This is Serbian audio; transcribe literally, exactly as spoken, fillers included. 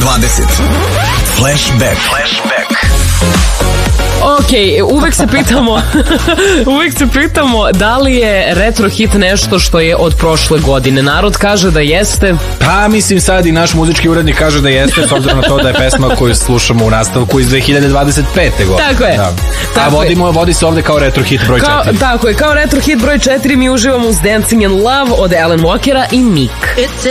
dvadeset. Flashback. Flashback. Ok, uvek se pitamo uvek se pitamo da li je retro hit nešto što je od prošle godine. Narod kaže da jeste. Pa mislim sad i naš muzički urednik kaže da jeste, s obzirom na to da je pesma koju slušamo u nastavku iz dve hiljade dvadeset pete godine. Tako je. Da. Tako A vodimo, vodi se ovde kao retro hit broj kao, četiri. Tako je, kao retro hit broj četiri mi uživamo uz Dancing in Love od Alan Walkera i Meek.